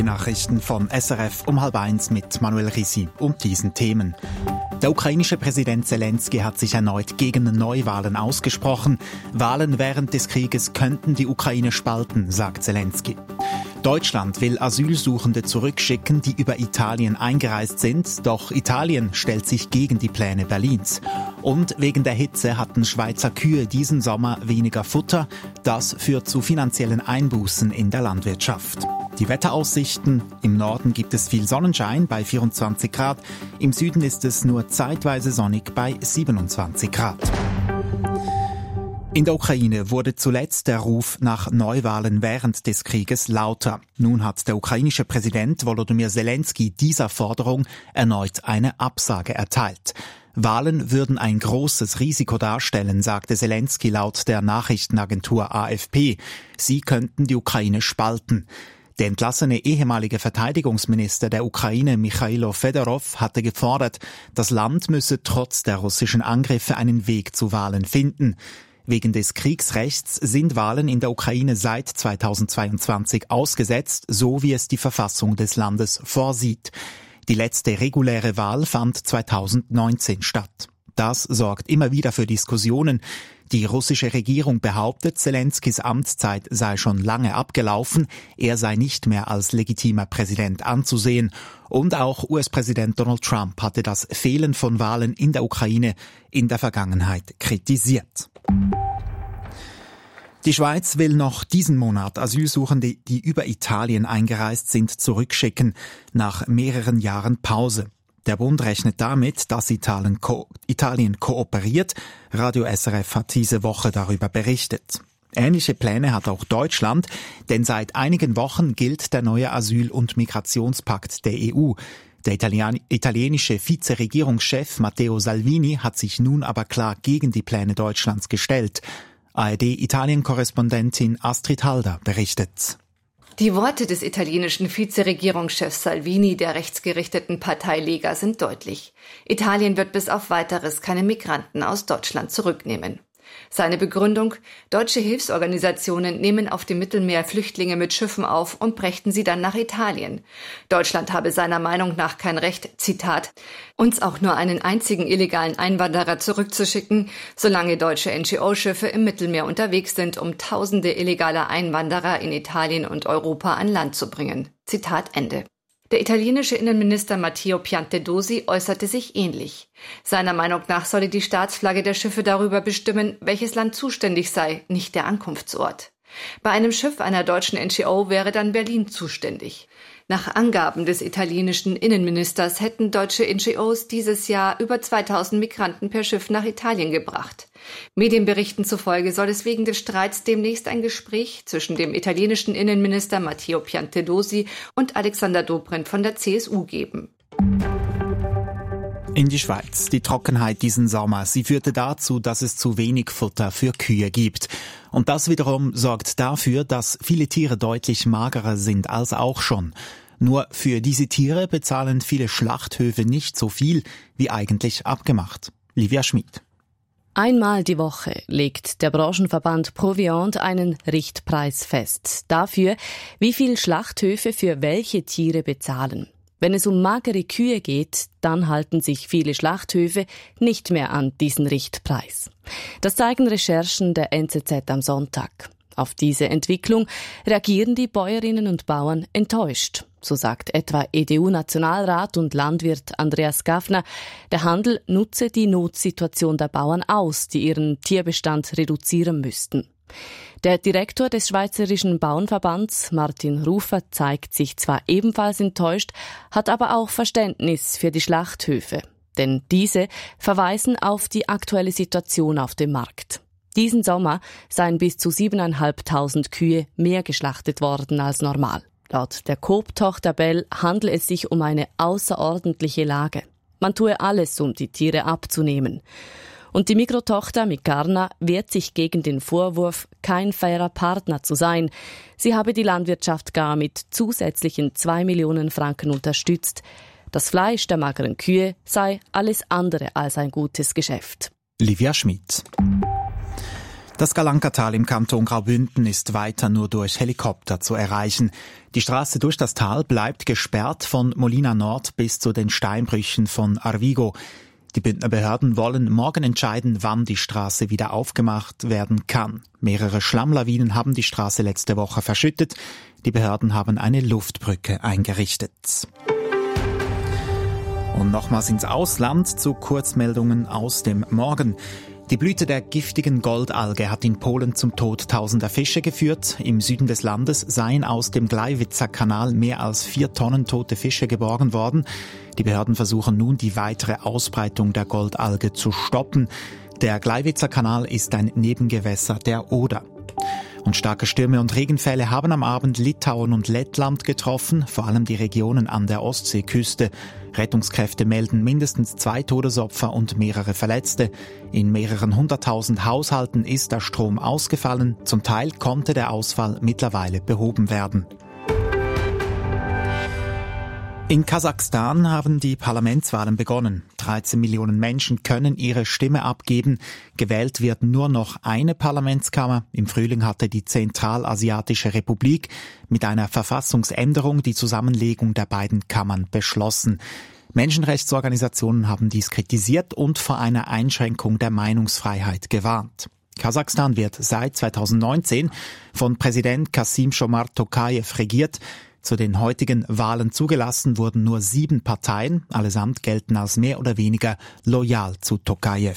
Die Nachrichten von SRF um 12:30 mit Manuel Risi und diesen Themen. Der ukrainische Präsident Zelensky hat sich erneut gegen Neuwahlen ausgesprochen. Wahlen während des Krieges könnten die Ukraine spalten, sagt Zelensky. Deutschland will Asylsuchende zurückschicken, die über Italien eingereist sind, doch Italien stellt sich gegen die Pläne Berlins. Und wegen der Hitze hatten Schweizer Kühe diesen Sommer weniger Futter. Das führt zu finanziellen Einbußen in der Landwirtschaft. Die Wetteraussichten: Im Norden gibt es viel Sonnenschein bei 24 Grad, im Süden ist es nur zeitweise sonnig bei 27 Grad. In der Ukraine wurde zuletzt der Ruf nach Neuwahlen während des Krieges lauter. Nun hat der ukrainische Präsident Volodymyr Zelensky dieser Forderung erneut eine Absage erteilt. Wahlen würden ein großes Risiko darstellen, sagte Zelensky laut der Nachrichtenagentur AFP. Sie könnten die Ukraine spalten. Der entlassene ehemalige Verteidigungsminister der Ukraine, Michailo Fedorov, hatte gefordert, das Land müsse trotz der russischen Angriffe einen Weg zu Wahlen finden. Wegen des Kriegsrechts sind Wahlen in der Ukraine seit 2022 ausgesetzt, so wie es die Verfassung des Landes vorsieht. Die letzte reguläre Wahl fand 2019 statt. Das sorgt immer wieder für Diskussionen. Die russische Regierung behauptet, Zelenskys Amtszeit sei schon lange abgelaufen, er sei nicht mehr als legitimer Präsident anzusehen. Und auch US-Präsident Donald Trump hatte das Fehlen von Wahlen in der Ukraine in der Vergangenheit kritisiert. Die Schweiz will noch diesen Monat Asylsuchende, die über Italien eingereist sind, zurückschicken, nach mehreren Jahren Pause. Der Bund rechnet damit, dass Italien kooperiert. Radio SRF hat diese Woche darüber berichtet. Ähnliche Pläne hat auch Deutschland, denn seit einigen Wochen gilt der neue Asyl- und Migrationspakt der EU. Der italienische Vizeregierungschef Matteo Salvini hat sich nun aber klar gegen die Pläne Deutschlands gestellt. ARD-Italien-Korrespondentin Astrid Halder berichtet. Die Worte des italienischen Vizeregierungschefs Salvini der rechtsgerichteten Partei Lega sind deutlich. Italien wird bis auf Weiteres keine Migranten aus Deutschland zurücknehmen. Seine Begründung: Deutsche Hilfsorganisationen nehmen auf dem Mittelmeer Flüchtlinge mit Schiffen auf und brächten sie dann nach Italien. Deutschland habe seiner Meinung nach kein Recht, Zitat, uns auch nur einen einzigen illegalen Einwanderer zurückzuschicken, solange deutsche NGO-Schiffe im Mittelmeer unterwegs sind, um tausende illegaler Einwanderer in Italien und Europa an Land zu bringen. Zitat Ende. Der italienische Innenminister Matteo Piantedosi äußerte sich ähnlich. Seiner Meinung nach solle die Staatsflagge der Schiffe darüber bestimmen, welches Land zuständig sei, nicht der Ankunftsort. Bei einem Schiff einer deutschen NGO wäre dann Berlin zuständig. Nach Angaben des italienischen Innenministers hätten deutsche NGOs dieses Jahr über 2000 Migranten per Schiff nach Italien gebracht. Medienberichten zufolge soll es wegen des Streits demnächst ein Gespräch zwischen dem italienischen Innenminister Matteo Piantedosi und Alexander Dobrindt von der CSU geben. In die Schweiz. Die Trockenheit diesen Sommer, sie führte dazu, dass es zu wenig Futter für Kühe gibt. Und das wiederum sorgt dafür, dass viele Tiere deutlich magerer sind als auch schon. Nur für diese Tiere bezahlen viele Schlachthöfe nicht so viel wie eigentlich abgemacht. Livia Schmid. Einmal die Woche legt der Branchenverband Proviant einen Richtpreis fest. Dafür, wie viel Schlachthöfe für welche Tiere bezahlen. Wenn es um magere Kühe geht, dann halten sich viele Schlachthöfe nicht mehr an diesen Richtpreis. Das zeigen Recherchen der NZZ am Sonntag. Auf diese Entwicklung reagieren die Bäuerinnen und Bauern enttäuscht. So sagt etwa EDU-Nationalrat und Landwirt Andreas Gaffner, der Handel nutze die Notsituation der Bauern aus, die ihren Tierbestand reduzieren müssten. Der Direktor des Schweizerischen Bauernverbands, Martin Rufer, zeigt sich zwar ebenfalls enttäuscht, hat aber auch Verständnis für die Schlachthöfe. Denn diese verweisen auf die aktuelle Situation auf dem Markt. Diesen Sommer seien bis zu 7.500 Kühe mehr geschlachtet worden als normal. Laut der Coop-Tochter Bell handle es sich um eine außerordentliche Lage. Man tue alles, um die Tiere abzunehmen. Und die Mikrotochter Mikarna wehrt sich gegen den Vorwurf, kein fairer Partner zu sein. Sie habe die Landwirtschaft gar mit zusätzlichen 2 Millionen Franken unterstützt. Das Fleisch der mageren Kühe sei alles andere als ein gutes Geschäft. Livia Schmid. Das Galankatal im Kanton Graubünden ist weiter nur durch Helikopter zu erreichen. Die Straße durch das Tal bleibt gesperrt von Molina Nord bis zu den Steinbrüchen von Arvigo. Die Bündner Behörden wollen morgen entscheiden, wann die Straße wieder aufgemacht werden kann. Mehrere Schlammlawinen haben die Straße letzte Woche verschüttet. Die Behörden haben eine Luftbrücke eingerichtet. Und nochmals ins Ausland zu Kurzmeldungen aus dem Morgen. Die Blüte der giftigen Goldalge hat in Polen zum Tod tausender Fische geführt. Im Süden des Landes seien aus dem Gleiwitzer Kanal mehr als 4 Tonnen tote Fische geborgen worden. Die Behörden versuchen nun, die weitere Ausbreitung der Goldalge zu stoppen. Der Gleiwitzer Kanal ist ein Nebengewässer der Oder. Und starke Stürme und Regenfälle haben am Abend Litauen und Lettland getroffen, vor allem die Regionen an der Ostseeküste. Rettungskräfte melden mindestens 2 Todesopfer und mehrere Verletzte. In mehreren 100.000 Haushalten ist der Strom ausgefallen. Zum Teil konnte der Ausfall mittlerweile behoben werden. In Kasachstan haben die Parlamentswahlen begonnen. 13 Millionen Menschen können ihre Stimme abgeben. Gewählt wird nur noch eine Parlamentskammer. Im Frühling hatte die Zentralasiatische Republik mit einer Verfassungsänderung die Zusammenlegung der beiden Kammern beschlossen. Menschenrechtsorganisationen haben dies kritisiert und vor einer Einschränkung der Meinungsfreiheit gewarnt. Kasachstan wird seit 2019 von Präsident Kassym-Jomart Tokajew regiert. Zu den heutigen Wahlen zugelassen wurden nur 7 Parteien. Allesamt gelten als mehr oder weniger loyal zu Tokajew.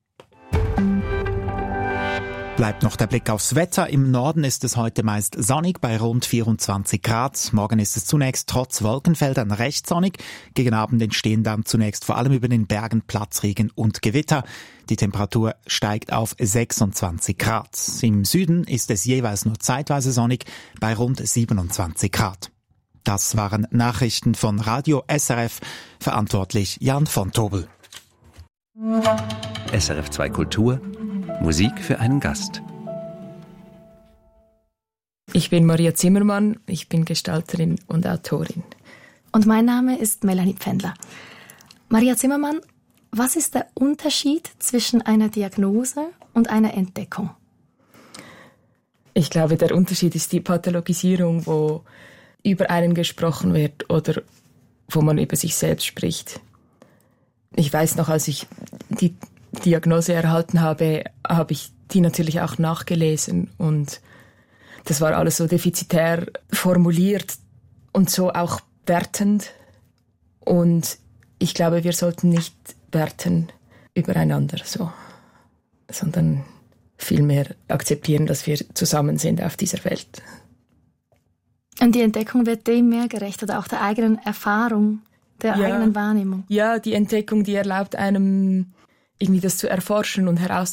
Bleibt noch der Blick aufs Wetter. Im Norden ist es heute meist sonnig bei rund 24 Grad. Morgen ist es zunächst trotz Wolkenfeldern recht sonnig. Gegen Abend entstehen dann zunächst vor allem über den Bergen Platzregen und Gewitter. Die Temperatur steigt auf 26 Grad. Im Süden ist es jeweils nur zeitweise sonnig bei rund 27 Grad. Das waren Nachrichten von Radio SRF, verantwortlich Jan von Tobel. SRF 2 Kultur, Musik für einen Gast. Ich bin Maria Zimmermann, ich bin Gestalterin und Autorin. Und mein Name ist Melanie Pfändler. Maria Zimmermann, was ist der Unterschied zwischen einer Diagnose und einer Entdeckung? Ich glaube, der Unterschied ist die Pathologisierung, wo über einen gesprochen wird oder wo man über sich selbst spricht. Ich weiß noch, als ich die Diagnose erhalten habe, habe ich die natürlich auch nachgelesen und das war alles so defizitär formuliert und so auch wertend. Und ich glaube, wir sollten nicht werten übereinander so, sondern vielmehr akzeptieren, dass wir zusammen sind auf dieser Welt. Und die Entdeckung wird dem mehr gerecht oder auch der eigenen Erfahrung, der eigenen Wahrnehmung. Ja, die Entdeckung, die erlaubt einem, irgendwie das zu erforschen und herauszufinden.